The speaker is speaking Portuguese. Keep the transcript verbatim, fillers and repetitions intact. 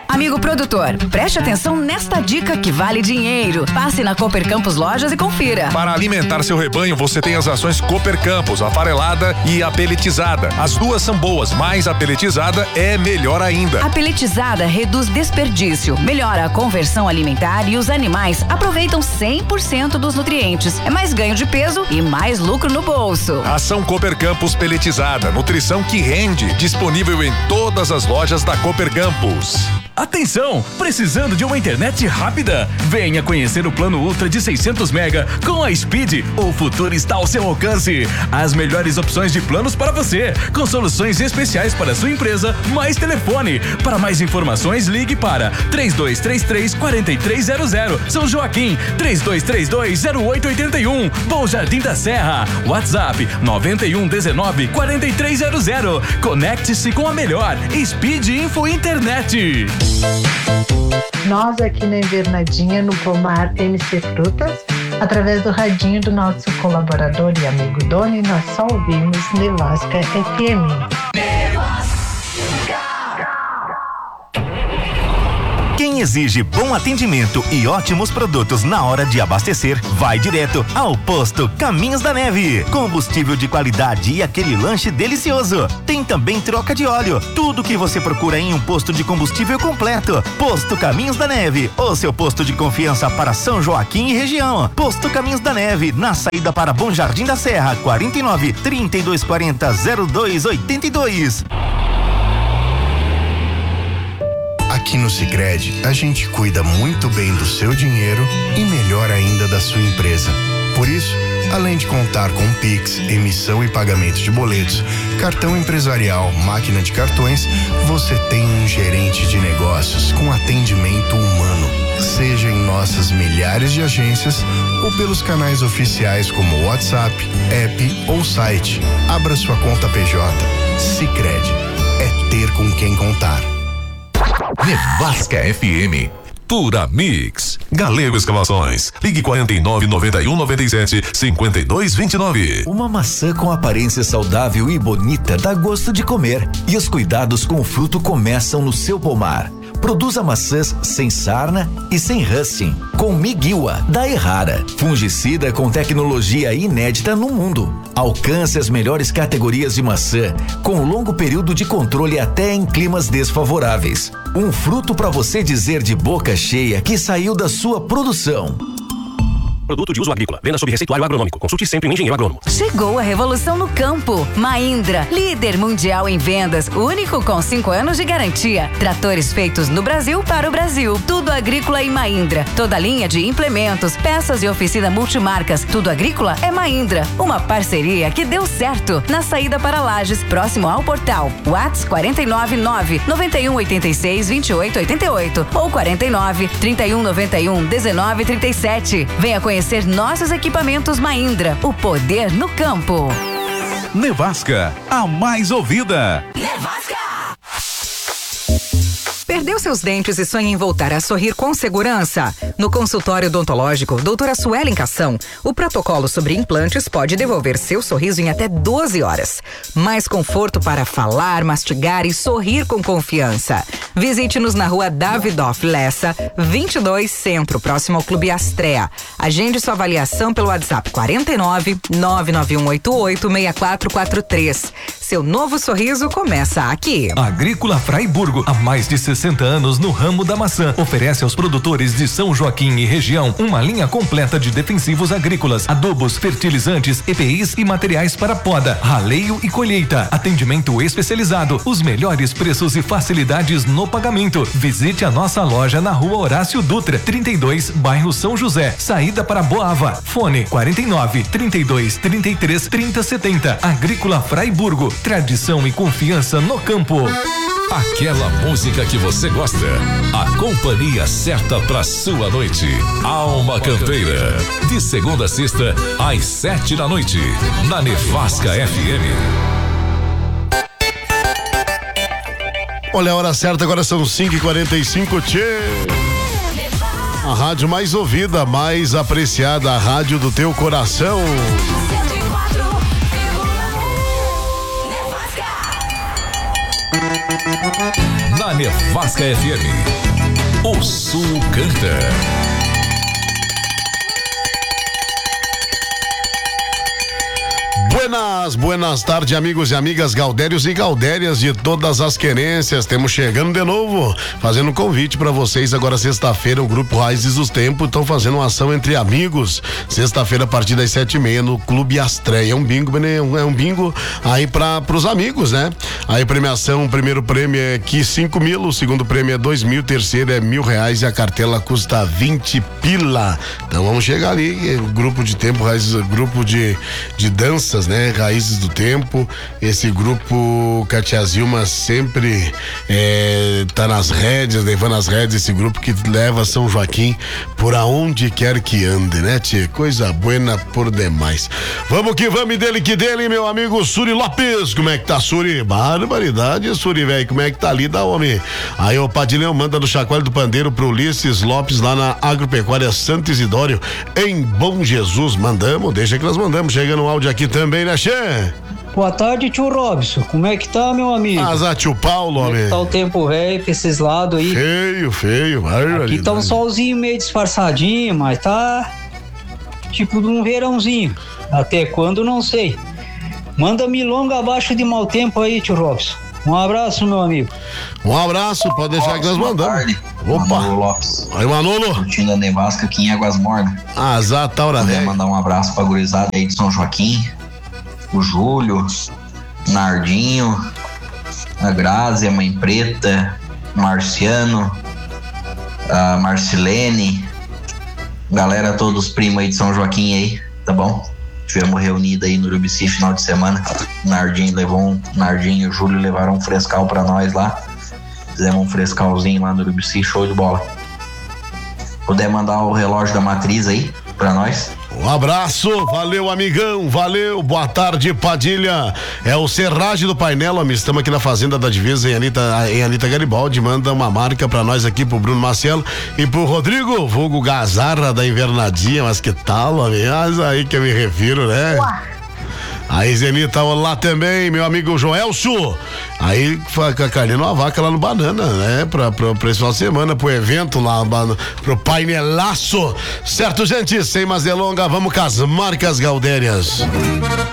Amigo produtor, preste atenção nesta dica que vale dinheiro. Passe na Cooper Campos Lojas e confira. Para alimentar seu rebanho, você tem as ações Cooper Campos, a farelada e a peletizada. As duas são boas, mas a peletizada é melhor ainda. A peletizada reduz desperdício, melhora a conversão alimentar e os animais aproveitam cem por cento dos nutrientes. É mais ganho de peso e mais lucro no bolso. Ação Cooper Campos peletizada, nutrição que rende, disponível em todas as lojas da Cooper Campos. Atenção! Precisando de uma internet rápida? Venha conhecer o plano Ultra de seiscentos mega com a Speed. O futuro está ao seu alcance. As melhores opções de planos para você, com soluções especiais para sua empresa, mais telefone. Para mais informações, ligue para três dois três três, quatro três zero zero. São Joaquim, três dois três dois, zero oito oito um. Bom Jardim da Serra. WhatsApp nove um um nove, quatro três zero zero. Conecte-se com a melhor Speed Info Internet. Nós aqui na Invernadinha, no Pomar M C Frutas, através do radinho do nosso colaborador e amigo Doni, nós só ouvimos Nevasca F M. Quem exige bom atendimento e ótimos produtos na hora de abastecer, vai direto ao Posto Caminhos da Neve. Combustível de qualidade e aquele lanche delicioso. Tem também troca de óleo. Tudo que você procura em um posto de combustível completo. Posto Caminhos da Neve, o seu posto de confiança para São Joaquim e região. Posto Caminhos da Neve, na saída para Bom Jardim da Serra, quarenta e nove, trinta e dois quarenta, zero dois oitenta e dois. Aqui no Sicredi, a gente cuida muito bem do seu dinheiro e melhor ainda da sua empresa. Por isso, além de contar com Pix, emissão e pagamento de boletos, cartão empresarial, máquina de cartões, você tem um gerente de negócios com atendimento humano. Seja em nossas milhares de agências ou pelos canais oficiais como WhatsApp, app ou site. Abra sua conta P J. Sicredi. É ter com quem contar. Nevasca F M. Pura Mix. Galego Escavações. Ligue quarenta e nove, noventa e um, noventa e sete, cinquenta e dois, vinte e nove. Uma maçã com aparência saudável e bonita dá gosto de comer. E os cuidados com o fruto começam no seu pomar. Produza maçãs sem sarna e sem rusting, com Miguiwa, da Errara, fungicida com tecnologia inédita no mundo. Alcance as melhores categorias de maçã, com longo período de controle até em climas desfavoráveis. Um fruto para você dizer de boca cheia que saiu da sua produção. Produto de uso agrícola. Venda sob receituário agronômico. Consulte sempre um engenheiro agrônomo. Chegou a revolução no campo. Mahindra, líder mundial em vendas, único com cinco anos de garantia. Tratores feitos no Brasil para o Brasil. Tudo agrícola em Mahindra. Toda linha de implementos, peças e oficina multimarcas. Tudo agrícola é Mahindra. Uma parceria que deu certo. Na saída para Lages, próximo ao portal. WhatsApp quatro nove nove, nove um oito seis, vinte e oito oitenta e oito ou quarenta e nove, trinta e um noventa e um, dezenove trinta e sete. Venha conhecer Conhecer nossos equipamentos Mahindra, o poder no campo. Nevasca, a mais ouvida. Nevasca! Perdeu seus dentes e sonha em voltar a sorrir com segurança? No consultório odontológico doutora Suelen Cação, o protocolo sobre implantes pode devolver seu sorriso em até doze horas. Mais conforto para falar, mastigar e sorrir com confiança. Visite-nos na rua Davidoff Lessa, vinte e dois Centro, próximo ao Clube Astrea. Agende sua avaliação pelo WhatsApp quarenta e nove, nove nove um oito oito, seis quatro quatro três. Seu novo sorriso começa aqui. Agrícola Fraiburgo, há mais de sessenta anos no ramo da maçã. Oferece aos produtores de São Joaquim e região uma linha completa de defensivos agrícolas, adubos, fertilizantes, E P Is e materiais para poda, raleio e colheita. Atendimento especializado, os melhores preços e facilidades no pagamento. Visite a nossa loja na rua Horácio Dutra, trinta e dois, bairro São José, saída para Boava. Fone quarenta e nove, trinta e dois, trinta e três, trinta, setenta. Agrícola Fraiburgo, tradição e confiança no campo. Aquela música que você gosta. A companhia certa pra sua noite. Alma Campeira. De segunda a sexta, às sete da noite. Na Nevasca F M. Olha a hora certa, agora são cinco e quarenta e cinco. Tchê. A rádio mais ouvida, mais apreciada, a rádio do teu coração. Na Nevasca F M. O Sul canta. Buenas, buenas tardes, amigos e amigas gaudérios e gaudérias de todas as querências. Temos chegando de novo, fazendo um convite para vocês. Agora, sexta-feira, o Grupo Raízes dos Tempos estão fazendo uma ação entre amigos. Sexta-feira, a partir das sete e meia, no Clube Astreia. É um bingo, é um bingo aí para os amigos, né? Aí, premiação: o primeiro prêmio é aqui cinco mil, o segundo prêmio é dois mil, o terceiro é mil reais e a cartela custa vinte pila. Então, vamos chegar ali. O grupo de tempo, Raízes, grupo de, de danças, né? Raízes do Tempo, esse grupo que a tia Zilma sempre é, tá nas rédeas, levando as rédeas, esse grupo que leva São Joaquim por aonde quer que ande, né, tia? Coisa buena por demais. Vamos que vamos, dele que dele, meu amigo Suri Lopes. Como é que tá, Suri? Barbaridade, Suri, velho. Como é que tá ali, da homem? Aí o Padilhão manda do Chacoalho do Pandeiro pro Ulisses Lopes lá na Agropecuária Santo Isidório, em Bom Jesus. Mandamos, deixa que nós mandamos. Chegando um áudio aqui também, né, Che? Boa tarde, tio Robson. Como é que tá, meu amigo? Asa, tio Paulo, homem. Como é que tá o tempo velho pra esses lados aí? Feio, feio. Aqui tá um solzinho meio disfarçadinho, mas tá tipo de um verãozinho. Até quando, não sei. Manda milonga abaixo de mau tempo aí, tio Robson. Um abraço, meu amigo. Um abraço, pode deixar Robson, que nós mandamos. Tarde. Opa. Manolo Lopes. Aí, Manolo. Curtindo a nevasca aqui em Águas Mornas. Azar, Taura, né? Mandar um abraço pra gurizada aí de São Joaquim. O Júlio, Nardinho, a Grazi, a Mãe Preta, Marciano, a Marcilene, galera, todos os primos aí de São Joaquim aí, tá bom? Tivemos reunido aí no Urubici final de semana. Nardinho levou um, Nardinho e o Júlio levaram um frescal pra nós lá. Fizemos um frescalzinho lá no Urubici, show de bola. Puder mandar o relógio da matriz aí pra nós. Um abraço, valeu, amigão, valeu, boa tarde, Padilha. É o Serragem do Painel, amigo. Estamos aqui na Fazenda da Divisa em Anitta, em Anitta Garibaldi. Manda uma marca pra nós aqui, pro Bruno Marcelo e pro Rodrigo, vulgo Gazarra da Invernadinha. Mas que tal, amigo? Mas aí que eu me refiro, né? Uá. Aí, Zenita, olá também, meu amigo Joelso. Aí, carneando uma vaca lá no Banana, né? Pra, pra, pra esse final de semana, pro evento lá, pro painelaço. Certo, gente? Sem mais delongas, vamos com as marcas gaudérias.